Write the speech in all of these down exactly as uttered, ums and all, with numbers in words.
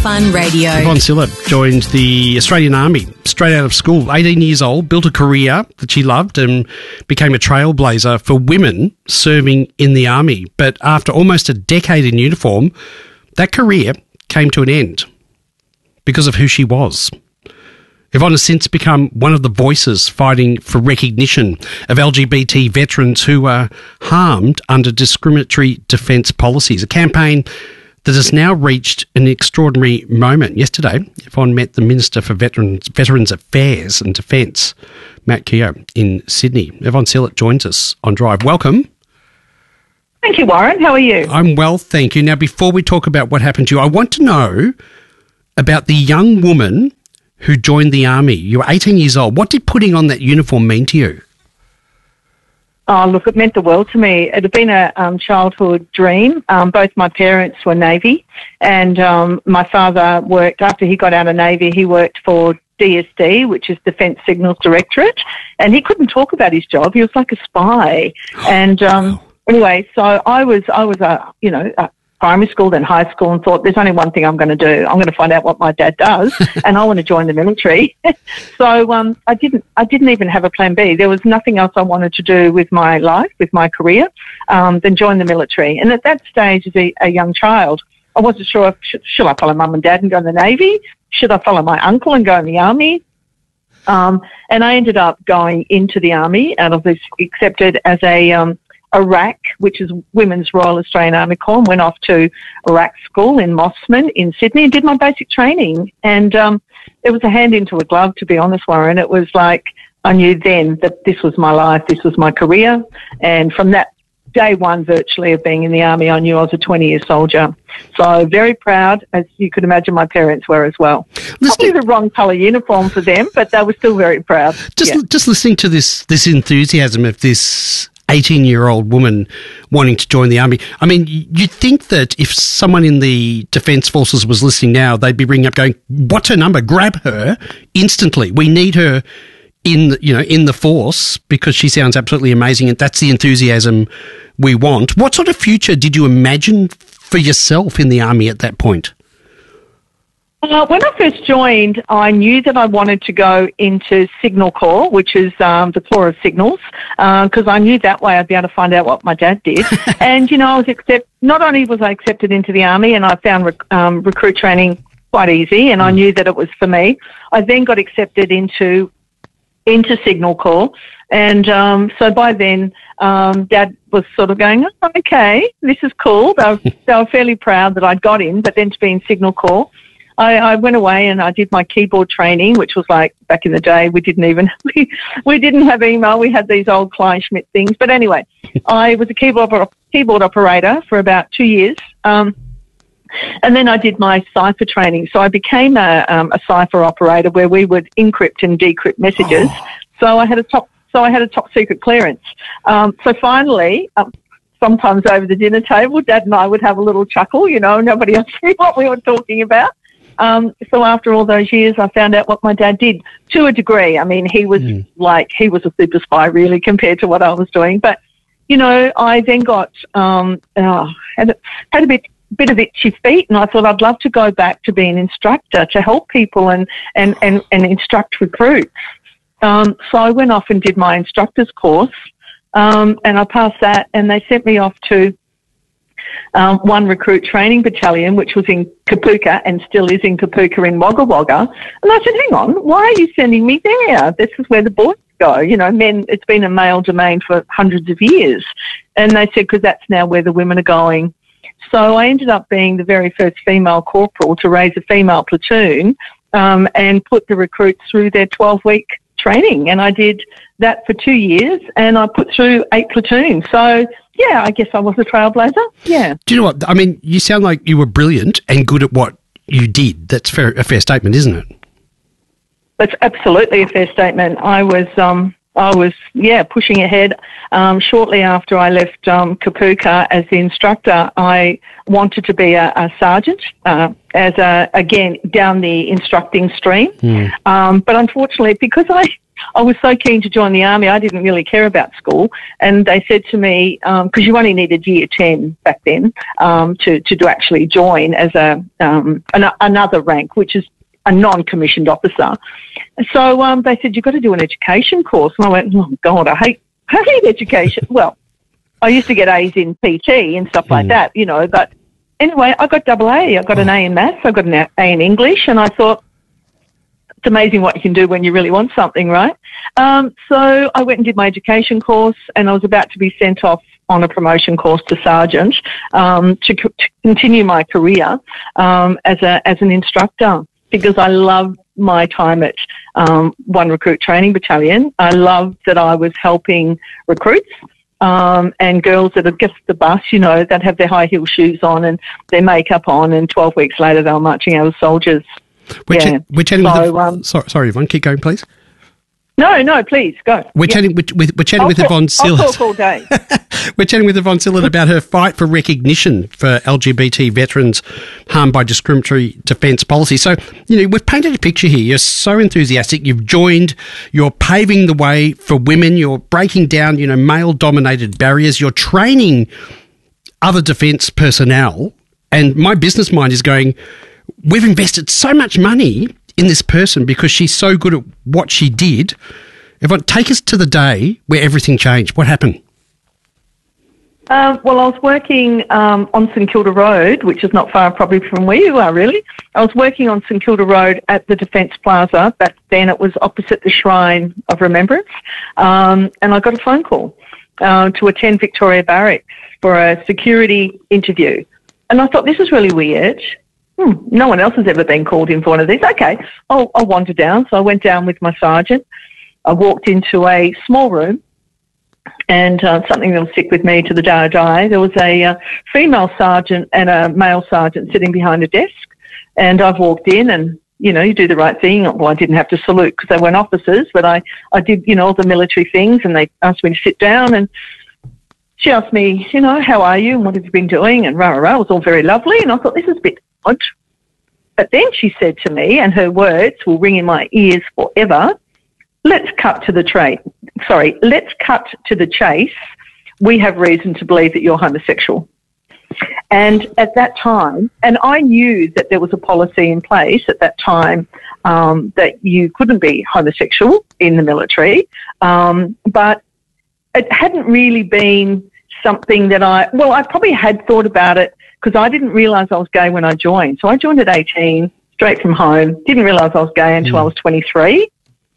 Fun Radio. Yvonne Siller joined the Australian Army straight out of school, eighteen years old, built a career that she loved and became a trailblazer for women serving in the Army. But after almost a decade in uniform, that career came to an end because of who she was. Yvonne has since become one of the voices fighting for recognition of L G B T veterans who are harmed under discriminatory defence policies, a campaign that has now reached an extraordinary moment. Yesterday, Yvonne met the Minister for Veterans, Veterans Affairs and Defence, Matt Keogh, in Sydney. Yvonne Siller joins us on Drive. Welcome. Thank you, Warren. How are you? I'm well, thank you. Now, before we talk about what happened to you, I want to know about the young woman who joined the Army. You were eighteen years old. What did putting on that uniform mean to you? Oh, look, it meant the world to me. It had been a um, childhood dream. Um, both my parents were Navy, and um, my father worked, after he got out of Navy, he worked for D S D, which is Defence Signals Directorate, and he couldn't talk about his job. He was like a spy. And um, anyway, so I was, I was a, you know, a primary school, then high school, and thought, there's only one thing I'm going to do. I'm going to find out what my dad does, and I want to join the military. so um, I didn't. I didn't even have a plan B. There was nothing else I wanted to do with my life, with my career, um, than join the military. And at that stage, as a, a young child, I wasn't sure if, should, should I follow mum and dad and go in the Navy? Should I follow my uncle and go in the Army? Um, and I ended up going into the Army, and I was accepted as a um, a R A C, which is Women's Royal Australian Army Corps, and went off to a R A C school in Mossman in Sydney and did my basic training. And um, it was a hand into a glove, to be honest, Warren. It was like I knew then that this was my life, this was my career. And from that day one, virtually, of being in the Army, I knew I was a twenty-year soldier. So very proud, as you could imagine my parents were as well. Probably the wrong colour uniform for them, but they were still very proud. Just, yeah. just listening to this, this enthusiasm of this eighteen-year-old woman wanting to join the Army. I mean, you'd think that if someone in the Defence Forces was listening now, they'd be ringing up going, what's her number? Grab her instantly. We need her in the, you know, in the force because she sounds absolutely amazing and that's the enthusiasm we want. What sort of future did you imagine for yourself in the Army at that point? Uh, when I first joined, I knew that I wanted to go into Signal Corps, which is um, the Corps of Signals, because uh, I knew that way I'd be able to find out what my dad did. And, you know, I was accept- not only was I accepted into the Army, and I found rec- um, recruit training quite easy, and I knew that it was for me, I then got accepted into into Signal Corps. And um, so by then, um, Dad was sort of going, oh, okay, this is cool. They were, they were fairly proud that I'd got in, but then to be in Signal Corps, I, I went away and I did my keyboard training, which was like back in the day, we didn't even, we, we didn't have email. We had these old Kleinschmidt things. But anyway, I was a keyboard, keyboard operator for about two years. Um, and then I did my cipher training. So I became a, um, a cipher operator where we would encrypt and decrypt messages. Oh. So I had a top, so I had a top secret clearance. Um, so finally, um, sometimes over the dinner table, Dad and I would have a little chuckle, you know, nobody else knew what we were talking about. Um, so after all those years, I found out what my dad did to a degree. I mean, he was mm. like, he was a super spy really compared to what I was doing. But, you know, I then got, um, uh, had, a, had a bit, bit of itchy feet, and I thought I'd love to go back to being an instructor to help people and, and, and, and instruct recruits. Um, so I went off and did my instructor's course, um, and I passed that, and they sent me off to Um, one recruit training battalion, which was in Kapooka and still is in Kapooka in Wagga Wagga. And I said, hang on, why are you sending me there? This is where the boys go. You know, men, it's been a male domain for hundreds of years. And they said, because that's now where the women are going. So I ended up being the very first female corporal to raise a female platoon um, and put the recruits through their twelve-week training. And I did that for two years and I put through eight platoons. So, yeah, I guess I was a trailblazer. Yeah. Do you know what? I mean, you sound like you were brilliant and good at what you did. That's fair, a fair statement, isn't it? That's absolutely a fair statement. I was, um, I was, yeah, pushing ahead. Um, shortly after I left um, Kapuka as the instructor, I wanted to be a, a sergeant, uh, as a, again, down the instructing stream. Mm. Um, but unfortunately, because I, I was so keen to join the Army, I didn't really care about school. And they said to me, because um, you only needed year ten back then um, to, to, to actually join as a um, an, another rank, which is a non-commissioned officer. So um, they said, you've got to do an education course. And I went, oh, God, I hate, I hate education. Well, I used to get A's in P T and stuff like mm. that, you know. But anyway, I got double A. I got oh. an A in maths. I got an A in English. And I thought, it's amazing what you can do when you really want something, right? Um, so I went and did my education course, and I was about to be sent off on a promotion course to sergeant um, to, to continue my career um, as a as an instructor, because I loved my time at um, One Recruit Training Battalion. I loved that I was helping recruits um, and girls that have just the bus, you know, that have their high heel shoes on and their makeup on, and twelve weeks later they were marching out as soldiers. We're, yeah. ch- we're chatting so, with the, um, sorry, sorry, Yvonne, keep going, please. No, no, please, go. We're yep. chatting with, with, we're chatting I'll with talk, Yvonne Sillett. I'll talk all day. We're chatting with Yvonne Sillett about her fight for recognition for L G B T veterans harmed by discriminatory defence policy. So, you know, we've painted a picture here. You're so enthusiastic. You've joined. You're paving the way for women. You're breaking down, you know, male-dominated barriers. You're training other defence personnel. And my business mind is going, we've invested so much money in this person because she's so good at what she did. Yvonne, take us to the day where everything changed. What happened? Um, well, I was working um, on St Kilda Road, which is not far probably from where you are, really. I was working on St Kilda Road at the Defence Plaza. Back then it was opposite the Shrine of Remembrance. Um, and I got a phone call uh, to attend Victoria Barracks for a security interview. And I thought, this is really weird. Hmm, no one else has ever been called in for one of these. Okay, I'll, I'll wander down. So I went down with my sergeant. I walked into a small room, and uh, something that'll stick with me to the day I die. There was a uh, female sergeant and a male sergeant sitting behind a desk, and I've walked in and, you know, you do the right thing. Well, I didn't have to salute because they weren't officers, but I, I did, you know, all the military things, and they asked me to sit down, and she asked me, you know, how are you and what have you been doing, and rah, rah, rah. It was all very lovely, and I thought, this is a bit odd. But then she said to me, and her words will ring in my ears forever, let's cut to the tra- sorry, let's cut to the chase. We have reason to believe that you're homosexual. And at that time, and I knew that there was a policy in place at that time um, that you couldn't be homosexual in the military, um, but it hadn't really been something that I, well, I probably had thought about it because I didn't realise I was gay when I joined. So I joined at eighteen, straight from home, didn't realise I was gay until mm. I was twenty-three.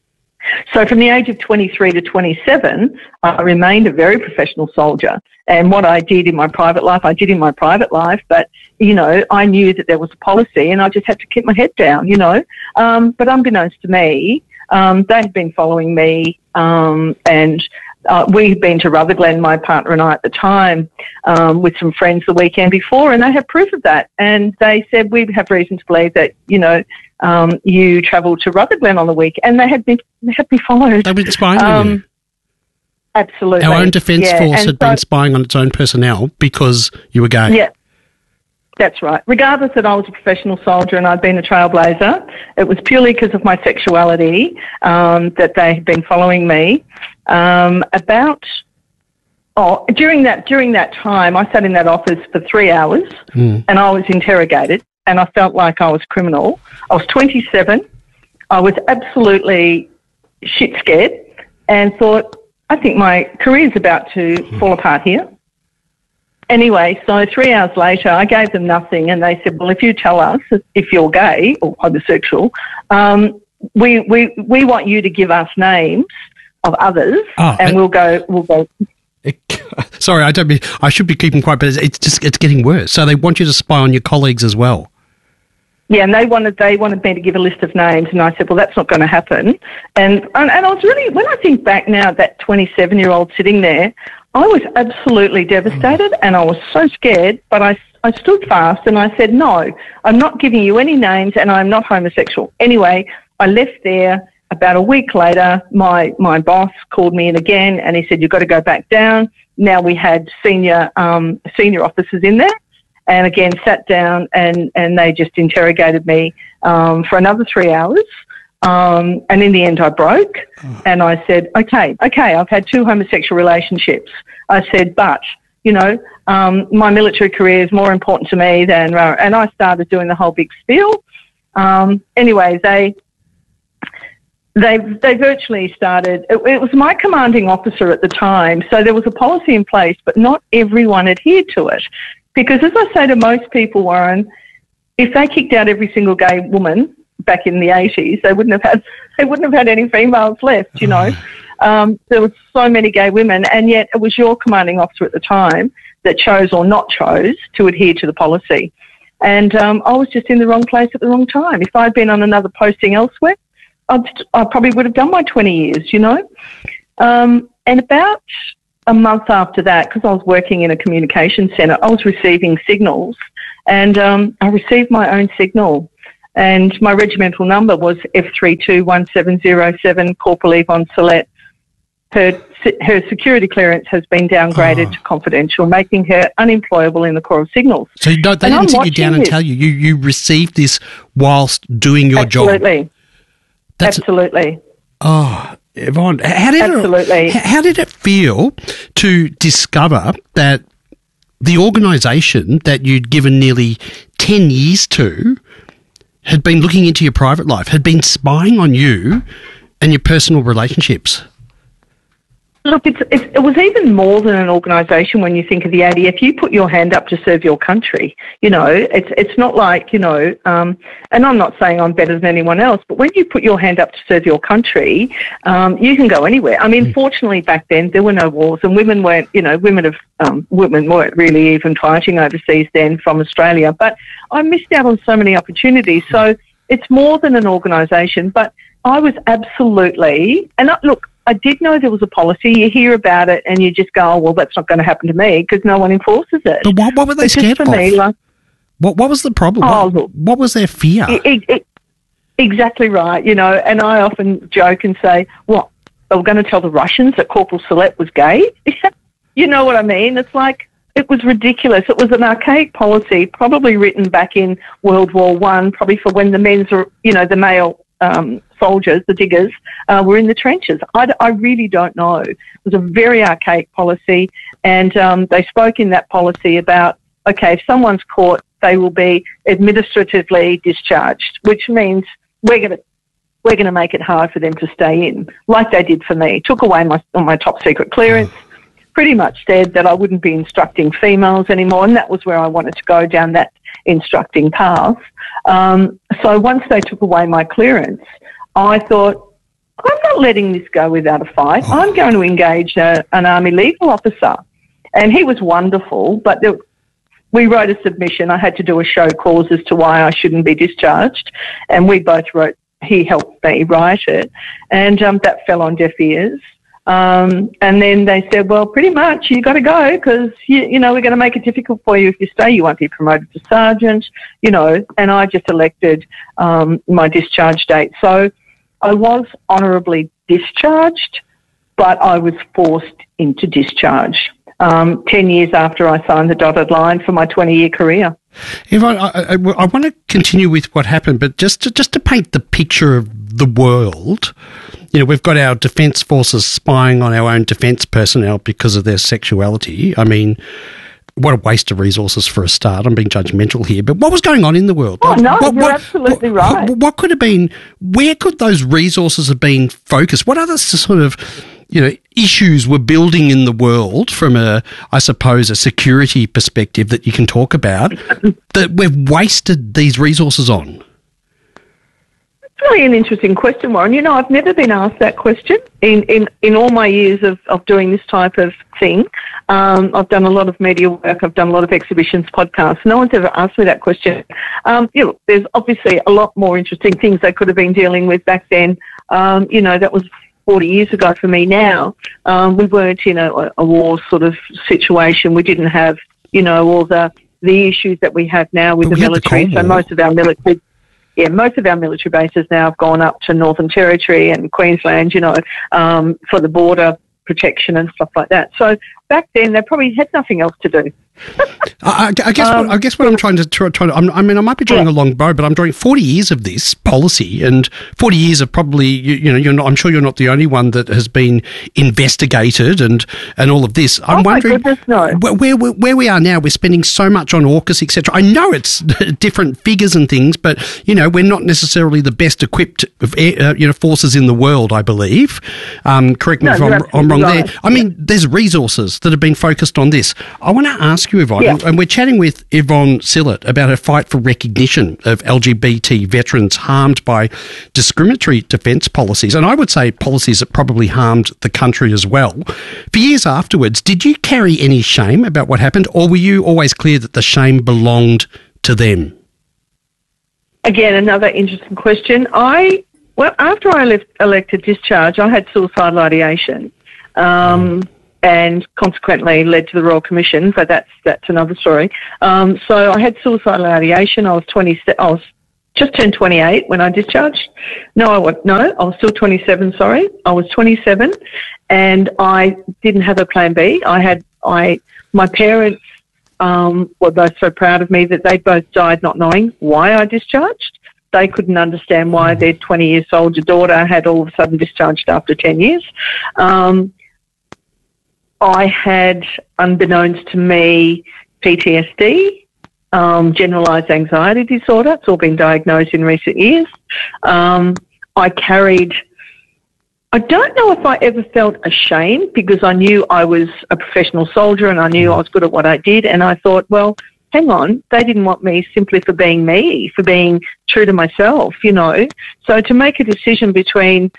So from the age of twenty-three to twenty-seven, I remained a very professional soldier. And what I did in my private life, I did in my private life. But, you know, I knew that there was a policy and I just had to keep my head down, you know. Um, but unbeknownst to me, um, they had been following me um, and uh, we'd been to Rutherglen, my partner and I at the time, um, with some friends the weekend before, and they had proof of that. And they said, we have reason to believe that, you know, Um, you travelled to Rutherglen on the week, and they had been they had been followed. They were spying um, on you. Absolutely. Our own defence yeah. force and had so, been spying on its own personnel because you were gay. Yeah, that's right. Regardless that I was a professional soldier and I'd been a trailblazer, it was purely because of my sexuality um, that they had been following me. Um, about oh, during that during that time, I sat in that office for three hours, mm. and I was interrogated. And I felt like I was criminal. I was twenty-seven. I was absolutely shit scared and thought, I think my career's about to fall apart here. Anyway, so three hours later, I gave them nothing, and they said, well, if you tell us if you're gay or homosexual, um, we, we, we want you to give us names of others, oh, and, and we'll go, we'll go. It, sorry, I don't be, I should be keeping quiet, but it's just, it's getting worse. So they want you to spy on your colleagues as well. Yeah, and they wanted they wanted me to give a list of names, and I said, well, that's not going to happen. And, and and I was really, when I think back now, that twenty-seven-year-old sitting there, I was absolutely devastated, and I was so scared, but I, I stood fast, and I said, no, I'm not giving you any names, and I'm not homosexual. Anyway, I left there, about a week later, my, my boss called me in again and he said, you've got to go back down. Now we had senior um, senior officers in there and again sat down and, and they just interrogated me um, for another three hours. Um, and in the end I broke oh. and I said, okay, okay, I've had two homosexual relationships. I said, but, you know, um, my military career is more important to me than, uh, and I started doing the whole big spiel. Um, anyway, they... They they virtually started, it, it was my commanding officer at the time, so there was a policy in place, but not everyone adhered to it. Because as I say to most people, Warren, if they kicked out every single gay woman back in the eighties, they wouldn't have had they wouldn't have had any females left, you know. Um, there were so many gay women, and yet it was your commanding officer at the time that chose or not chose to adhere to the policy. And um, I was just in the wrong place at the wrong time. If I'd been on another posting elsewhere, I'd, I probably would have done my twenty years, you know. Um, and about a month after that, because I was working in a communication centre, I was receiving signals and um, I received my own signal and my regimental number was F three two one seven zero seven, Corporal Yvonne Sillett. Her, her security clearance has been downgraded oh. to confidential, making her unemployable in the Corps of Signals. So you don't, they and didn't I'm sit you down and this. tell you. you. You received this whilst doing your Absolutely. job. Absolutely. That's, Absolutely. Oh, Yvonne, how did Absolutely. it, how did it feel to discover that the organisation that you'd given nearly ten years to had been looking into your private life, had been spying on you and your personal relationships? Look, it's, it's, it was even more than an organisation when you think of the A D F. You put your hand up to serve your country. You know, it's it's not like, you know, um, and I'm not saying I'm better than anyone else, but when you put your hand up to serve your country, um, you can go anywhere. I mean, mm. fortunately back then there were no wars and women weren't, you know, women have, um, women weren't really even fighting overseas then from Australia. But I missed out on so many opportunities. So it's more than an organisation, but I was absolutely, and I, look, I did know there was a policy. You hear about it and you just go, oh, well, that's not going to happen to me because no one enforces it. But what, what were they but scared for of? Me, like, what, what was the problem? Oh, what, look, what was their fear? It, it, exactly right, you know, and I often joke and say, what, they were going to tell the Russians that Corporal Sillett was gay? You know what I mean? It's like, it was ridiculous. It was an archaic policy, probably written back in World War One, probably for when the men's, you know, the male um, soldiers, the diggers, uh, were in the trenches. I, I really don't know. It was a very archaic policy, and um, they spoke in that policy about, okay, if someone's caught, they will be administratively discharged, which means we're going to we're going to make it hard for them to stay in, like they did for me. Took away my my top secret clearance. Pretty much said that I wouldn't be instructing females anymore, and that was where I wanted to go, down that instructing path. Um, so once they took away my clearance, I thought, I'm not letting this go without a fight. Oh. I'm going to engage a, an Army legal officer. And he was wonderful, but there, we wrote a submission. I had to do a show cause as to why I shouldn't be discharged, and we both wrote, he helped me write it, and um, that fell on deaf ears. Um, and then they said, well, pretty much you got to go because, you, you know, we're going to make it difficult for you. If you stay, you won't be promoted to sergeant, you know, and I just elected um, my discharge date. So I was honourably discharged, but I was forced into discharge um, ten years after I signed the dotted line for my twenty-year career. Yvonne, I, I, I want to continue with what happened, but just to, just to paint the picture of the world, you know, we've got our defence forces spying on our own defence personnel because of their sexuality. I mean, what a waste of resources for a start. I'm being judgmental here, but what was going on in the world? Oh, no, what, you're what, absolutely what, right. What, what could have been, where could those resources have been focused? What other sort of, you know, issues were building in the world from a, I suppose, a security perspective that you can talk about that we've wasted these resources on? It's really an interesting question, Warren. You know, I've never been asked that question in, in, in all my years of, of doing this type of thing. Um, I've done a lot of media work. I've done a lot of exhibitions, podcasts. No one's ever asked me that question. Um, you know, there's obviously a lot more interesting things they could have been dealing with back then. Um, you know, that was forty years ago for me now. Um, we weren't in a, a war sort of situation. We didn't have, you know, all the, the issues that we have now with but the military. The so most of our military... yeah, most of our military bases now have gone up to Northern Territory and Queensland, you know, um, for the border protection and stuff like that. So back then, they probably had nothing else to do. I, I guess. Um, what, I guess what I'm trying to try, try to. I'm, I mean, I might be drawing yeah. a long bow, but I'm drawing forty years of this policy, and forty years of probably. You, you know, you're not, I'm sure you're not the only one that has been investigated and and all of this. I'm oh wondering my goodness, no. where, where where we are now. We're spending so much on AUKUS, et cetera. I know it's different figures and things, but you know, we're not necessarily the best equipped, uh, you know, forces in the world. I believe. Um, correct me no, if I'm, I'm wrong right. there. I mean, there's resources that have been focused on this. I want to ask you, Yvonne, yeah. and we're chatting with Yvonne Sillett about her fight for recognition of L G B T veterans harmed by discriminatory defence policies, and I would say policies that probably harmed the country as well. For years afterwards, did you carry any shame about what happened, or were you always clear that the shame belonged to them? Again, another interesting question. I well, after I left elected discharge, I had suicidal ideation. Um, mm. And consequently led to the Royal Commission, but that's that's another story. Um, so I had suicidal ideation. I was twenty. I was just turned twenty-eight when I discharged. No, I was no. I was still twenty-seven. Sorry, I was twenty-seven, and I didn't have a plan B. I had I my parents um, were both so proud of me that they both died not knowing why I discharged. They couldn't understand why their twenty years older daughter had all of a sudden discharged after ten years. Um, I had, unbeknownst to me, P T S D, um, generalised anxiety disorder. It's all been diagnosed in recent years. Um, I carried, I don't know if I ever felt ashamed because I knew I was a professional soldier and I knew I was good at what I did. And I thought, well, hang on, they didn't want me simply for being me, for being true to myself, you know. So to make a decision between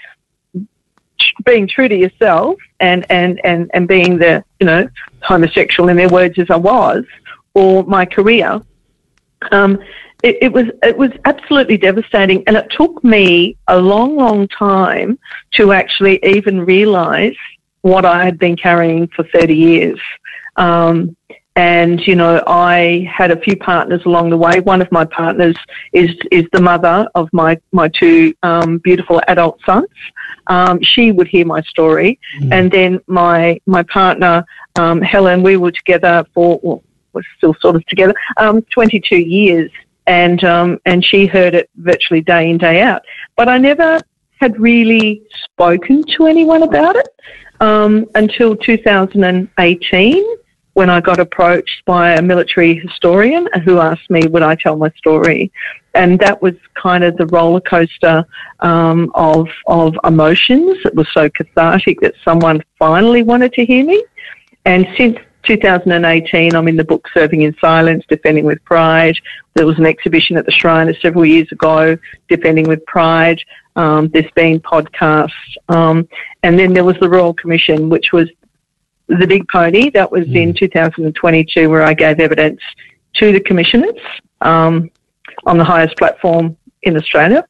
being true to yourself and, and, and, and being the, you know, homosexual in their words as I was, or my career, um, it, it was it was absolutely devastating. And it took me a long, long time to actually even realise what I had been carrying for thirty years. Um, and, you know, I had a few partners along the way. One of my partners is is the mother of my, my two um, beautiful adult sons. Um, she would hear my story. Mm. And then my my partner, um, Helen, we were together for, well, we're still sort of together, um, twenty-two years. And um, and she heard it virtually day in, day out. But I never had really spoken to anyone about it um, until two thousand eighteen, when I got approached by a military historian who asked me, would I tell my story? And that was kind of the roller coaster um, of of emotions. It was so cathartic that someone finally wanted to hear me. And since two thousand eighteen, I'm in the book Serving in Silence, Defending with Pride. There was an exhibition at the Shrine several years ago, Defending with Pride. Um, there's been podcasts. Um, and then there was the Royal Commission, which was the big pony. That was mm. in two thousand twenty-two, where I gave evidence to the commissioners um, on the highest platform in Australia.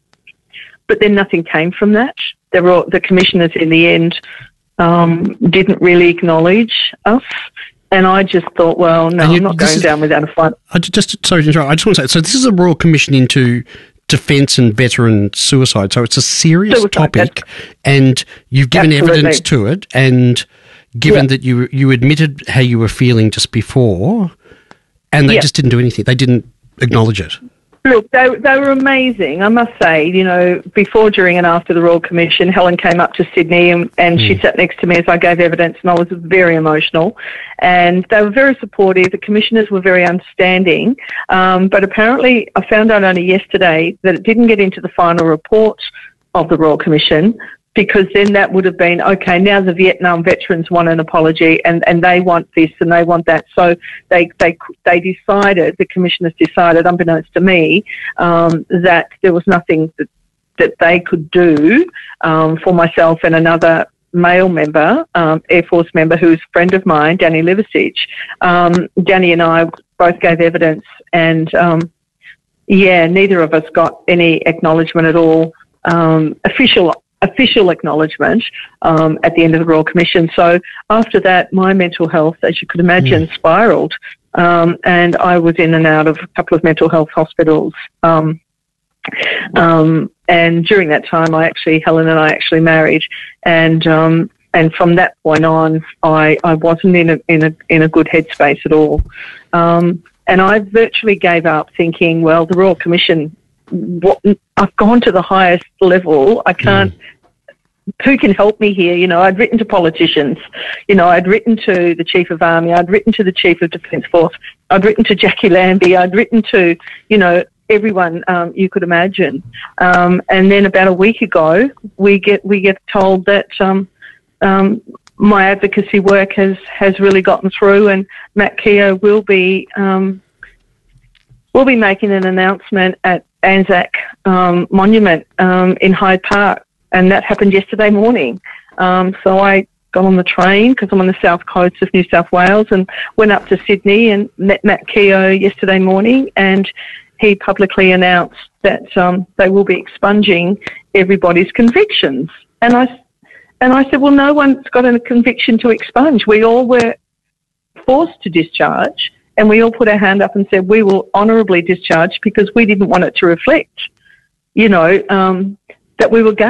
But then nothing came from that. They were all, the commissioners in the end um, didn't really acknowledge us. And I just thought, well, no, you, I'm not going is, down without a fight. I just, sorry to interrupt. I just want to say, so this is a Royal Commission into defence and veteran suicide. So it's a serious suicide, topic, and you've given absolutely. evidence to it, and given yeah. that you you admitted how you were feeling just before, and they yeah. just didn't do anything. They didn't acknowledge it. Look, they, they were amazing, I must say. You know, before, during and after the Royal Commission, Helen came up to Sydney and, and mm. she sat next to me as I gave evidence, and I was very emotional. And they were very supportive. The commissioners were very understanding. Um, but apparently, I found out only yesterday that it didn't get into the final report of the Royal Commission, because then that would have been, okay, now the Vietnam veterans want an apology and, and they want this and they want that. So they they they decided, the commissioners decided, unbeknownst to me, um, that there was nothing that, that they could do um, for myself and another male member, um, Air Force member, who's a friend of mine, Danny Liversidge. Um, Danny and I both gave evidence, and, um, yeah, neither of us got any acknowledgement at all, um, official official acknowledgement um, at the end of the Royal Commission. So after that, my mental health, as you could imagine, mm. spiralled, um, and I was in and out of a couple of mental health hospitals. Um, Um, and during that time, I actually, Helen and I actually married, and um, and from that point on, I, I wasn't in a in a in a good headspace at all, um, and I virtually gave up, thinking, well, the Royal Commission, what, I've gone to the highest level, I can't. Mm. Who can help me here? You know, I'd written to politicians, you know, I'd written to the Chief of Army, I'd written to the Chief of Defence Force, I'd written to Jackie Lambie, I'd written to, you know, everyone um, you could imagine. Um, and then about a week ago, we get we get told that um, um, my advocacy work has, has really gotten through, and Matt Keogh will be um, will be making an announcement at Anzac um, Monument um, in Hyde Park. And that happened yesterday morning. Um, so I got on the train because I'm on the south coast of New South Wales and went up to Sydney and met Matt Keogh yesterday morning, and he publicly announced that um, they will be expunging everybody's convictions. And I, and I said, well, no one's got a conviction to expunge. We all were forced to discharge, and we all put our hand up and said we will honourably discharge because we didn't want it to reflect, you know, um, that we were gay.